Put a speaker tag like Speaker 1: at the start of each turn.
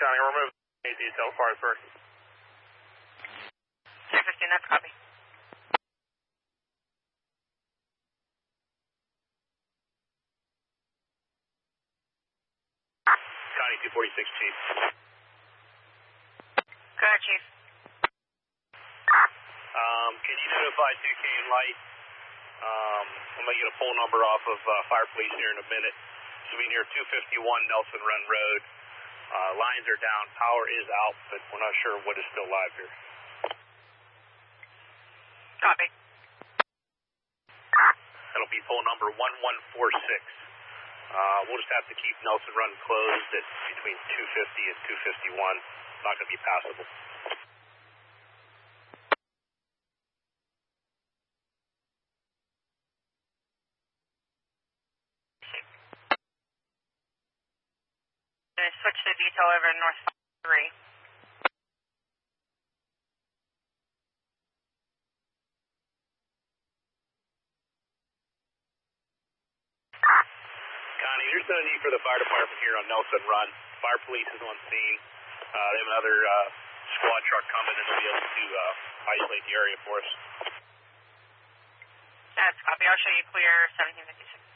Speaker 1: County, remove any detail required first.
Speaker 2: 215, that's copy.
Speaker 1: County 246, Chief.
Speaker 2: Go ahead, Chief.
Speaker 1: Can you notify 2K and Light? I'm going to get a full number off of Fire Police here in a minute. So we near 251 Nelson Run Road. Lines are down, power is out, but we're not sure what is still live here.
Speaker 2: Copy.
Speaker 1: That'll be full number 1146. We'll just have to keep Nelson Run closed at between 250 and 251. Not going to be passable.
Speaker 2: Switch the detail over to North 3.
Speaker 1: Connie, there's no need for the fire department here on Nelson Run. Fire police is on scene. They have another squad truck coming and they'll be able to isolate the area for us.
Speaker 2: That's copy. I'll show you clear 1756.